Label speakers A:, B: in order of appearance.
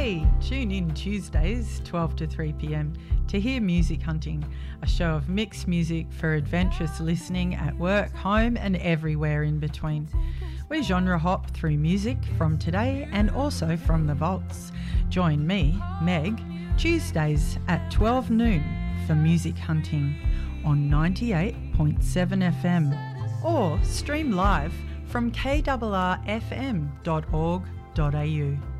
A: Hey, tune in Tuesdays 12 to 3 p.m. to hear Music Hunting, a show of mixed music for adventurous listening at work, home and everywhere in between. We genre hop through music from today and also from the vaults. Join me, Meg, Tuesdays at 12 noon for Music Hunting on 98.7 FM or stream live from krrfm.org.au.